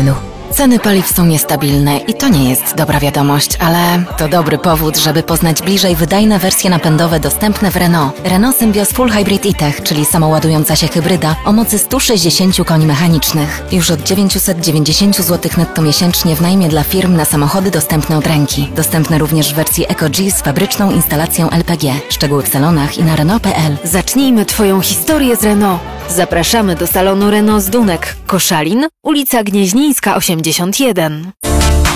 Renault. Ceny paliw są niestabilne i to nie jest dobra wiadomość, ale to dobry powód, żeby poznać bliżej wydajne wersje napędowe dostępne w Renault. Renault Symbioz Full Hybrid e-Tech, czyli samoładująca się hybryda o mocy 160 koni mechanicznych. Już od 990 zł netto miesięcznie w najmie dla firm na samochody dostępne od ręki. Dostępne również w wersji Eco-G z fabryczną instalacją LPG. Szczegóły w salonach i na Renault.pl. Zacznijmy Twoją historię z Renault. Zapraszamy do salonu Renault z Dunek, Koszalin, ulica Gnieźnieńska 81.